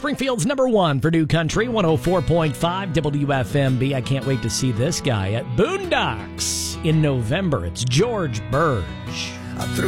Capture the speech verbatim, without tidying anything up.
Springfield's number one for New Country, one oh four point five W F M B. I can't wait to see this guy at Boondocks in November. It's George Burge.